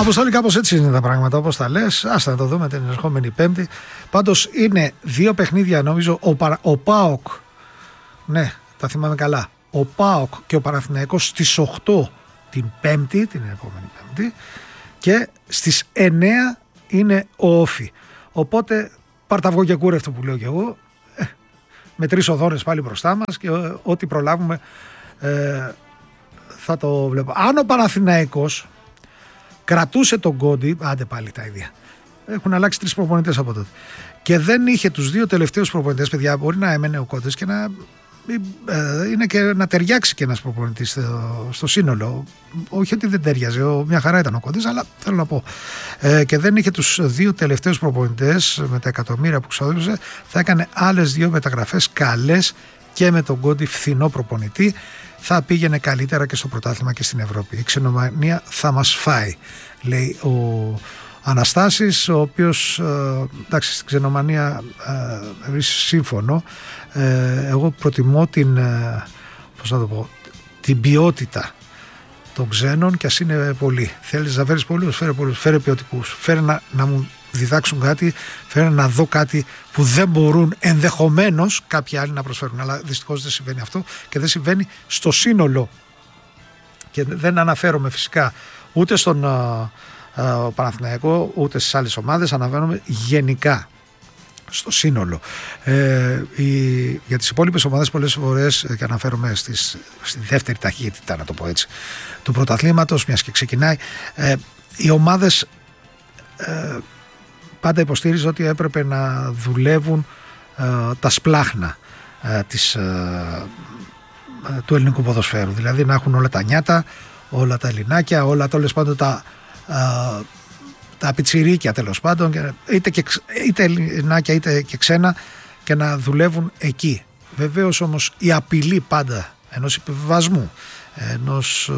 Αποστόλη, κάπως έτσι είναι τα πράγματα όπως τα λες. Άστα να το δούμε την ερχόμενη Πέμπτη. Πάντως είναι 2 παιχνίδια, νομίζω. Ο ΠΑΟΚ, ναι, τα θυμάμαι καλά. Ο ΠΑΟΚ και ο Παναθηναϊκός στις 8 την Πέμπτη, την επόμενη Πέμπτη, και στις 9 είναι ο Όφι. Οπότε πάρτα και κούρευτο που λέω κι εγώ, με 3 οδόνες πάλι μπροστά μας και ό,τι προλάβουμε θα το βλέπω. Αν ο Παναθηναϊκός κρατούσε τον Κόντι, άντε πάλι τα ίδια. Έχουν αλλάξει 3 προπονητές από τότε. Και δεν είχε τους 2 τελευταίους προπονητές, παιδιά, μπορεί να έμενε ο Κόντις και είναι και να ταιριάξει και ένας προπονητής στο σύνολο. Όχι ότι δεν ταιριάζει, μια χαρά ήταν ο Κόντις, αλλά θέλω να πω. Και δεν είχε τους 2 τελευταίους προπονητές με τα εκατομμύρια που ξόδεψε, θα έκανε άλλες 2 μεταγραφές καλές και με τον Κόντι φθηνό προπονητή. Θα πήγαινε καλύτερα και στο πρωτάθλημα και στην Ευρώπη. Η ξενομανία θα μας φάει, λέει ο Αναστάσης, ο οποίος εντάξει, στην ξενομανία σύμφωνο. Εγώ προτιμώ την ποιότητα των ξένων, και ας είναι πολλοί. Θέλεις να φέρεις πολλούς, φέρε ποιοτικούς. Φέρε να μου διδάξουν κάτι, φέρε να δω κάτι που δεν μπορούν ενδεχομένως κάποιοι άλλοι να προσφέρουν. Αλλά δυστυχώς δεν συμβαίνει αυτό και δεν συμβαίνει στο σύνολο. Και δεν αναφέρομαι φυσικά ούτε στον Παναθηναϊκό ούτε στις άλλες ομάδες, αναφέρομαι γενικά στο σύνολο. Για τις υπόλοιπες ομάδες πολλές φορές, και αναφέρομαι στη δεύτερη ταχύτητα, να το πω έτσι, του πρωταθλήματος, μιας και ξεκινάει, οι ομάδες πάντα υποστήριζε ότι έπρεπε να δουλεύουν τα σπλάχνα του ελληνικού ποδοσφαίρου, δηλαδή να έχουν όλα τα νιάτα, όλα τα ελληνάκια, όλα τέλος πάντων τα πιτσιρίκια, τέλος πάντων, είτε ελληνάκια είτε και ξένα, και να δουλεύουν εκεί. Βεβαίως όμως η απειλή πάντα ενός υπερβασμού, ενός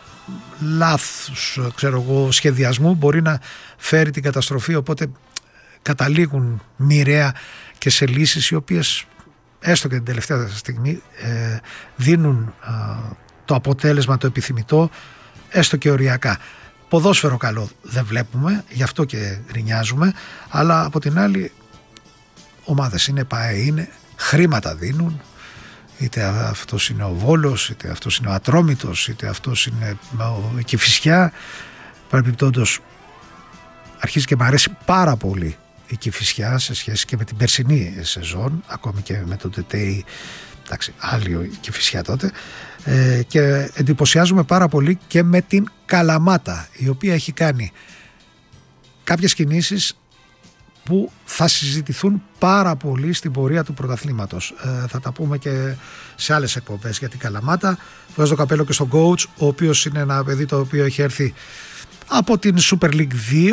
λάθους σχεδιασμού μπορεί να φέρει την καταστροφή, οπότε καταλήγουν μοιραία και σε λύσεις οι οποίες έστω και την τελευταία στιγμή δίνουν το αποτέλεσμα το επιθυμητό, έστω και οριακά. Ποδόσφαιρο καλό δεν βλέπουμε, γι' αυτό και γκρινιάζουμε, αλλά από την άλλη ομάδες είναι ΠΑΕ, είναι, χρήματα δίνουν, είτε αυτός είναι ο Βόλος, είτε αυτός είναι ο Ατρόμητος, είτε αυτός είναι η Κηφισιά. Παρεμπιπτόντως αρχίζει και μου αρέσει πάρα πολύ η Κηφισιά σε σχέση και με την περσινή σεζόν, ακόμη και με τον Τετέι, εντάξει, άλλη η Κηφισιά τότε, και εντυπωσιάζουμε πάρα πολύ και με την Καλαμάτα, η οποία έχει κάνει κάποιες κινήσεις που θα συζητηθούν πάρα πολύ στην πορεία του πρωταθλήματος. Θα τα πούμε και σε άλλες εκπομπές για την Καλαμάτα. Βγάζω το καπέλο και στον coach, ο οποίος είναι ένα παιδί το οποίο έχει έρθει από την Super League 2,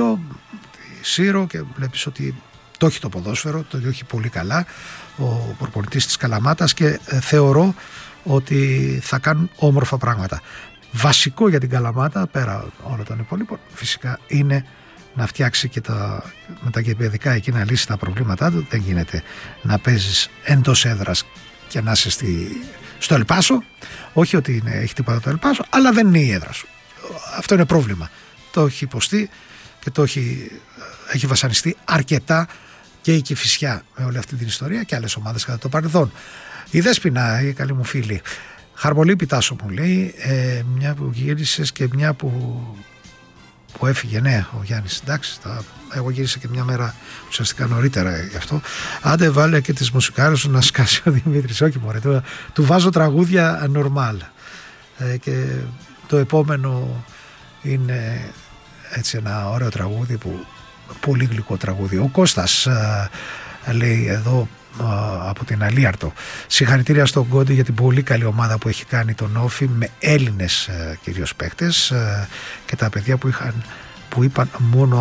τη Σύρο, και βλέπεις ότι το έχει το ποδόσφαιρο, το έχει πολύ καλά ο προπονητής της Καλαμάτας, και θεωρώ ότι θα κάνουν όμορφα πράγματα. Βασικό για την Καλαμάτα, πέρα όλων των υπόλοιπων, φυσικά είναι να φτιάξει και με τα γηπεδικά εκεί, να λύσει τα προβλήματά του. Δεν γίνεται να παίζεις εντός έδρας και να είσαι στο Ελπάσο. Όχι ότι έχει τίποτα το Ελπάσο, αλλά δεν είναι η έδρα σου. Αυτό είναι πρόβλημα. Το έχει υποστεί και έχει βασανιστεί αρκετά και η Κηφισιά με όλη αυτή την ιστορία, και άλλες ομάδες κατά το παρελθόν. Η Δέσποινα, η καλή μου φίλη, χαρμολύπη Τάσο μου λέει, μια που γύρισες και μια που έφυγε, ναι, ο Γιάννης, εντάξει, εγώ γύρισα και μια μέρα ουσιαστικά νωρίτερα γι' αυτό. Άντε βάλε και τις μουσικάρες σου να σκάσει ο Δημήτρης. Όχι μωρέ, του βάζω τραγούδια normal, και το επόμενο είναι έτσι ένα ωραίο τραγούδι, πολύ γλυκό τραγούδι. Ο Κώστας λέει εδώ από την Αλίαρτο, συγχαρητήρια στον Κόντι για την πολύ καλή ομάδα που έχει κάνει τον Όφι, με Έλληνες κυρίως παίκτες, και τα παιδιά που είπαν μόνο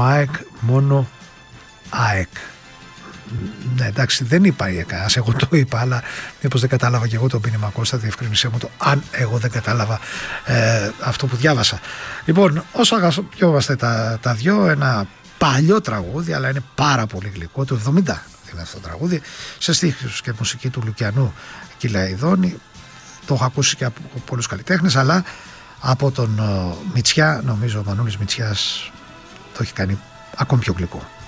ΑΕΚ. Ναι, εντάξει, δεν είπα η ΕΚΑ, εγώ το είπα, αλλά μήπως δεν κατάλαβα και εγώ το μήνυμα, Κώστα, διευκρίνησέ μου το, αν εγώ δεν κατάλαβα αυτό που διάβασα. Λοιπόν, όσο αγαπιόμαστε τα δυο, ένα παλιό τραγούδι, αλλά είναι πάρα πολύ γλυκό, το 70 είναι αυτό το τραγούδι, σε στίχους και μουσική του Λουκιανού Κυλαϊδόνη. Το έχω ακούσει και από πολλούς καλλιτέχνες, αλλά από τον Μητσιά, νομίζω ο Μανούλης Μητσιάς το έχει κάνει ακόμη πιο γλυκό.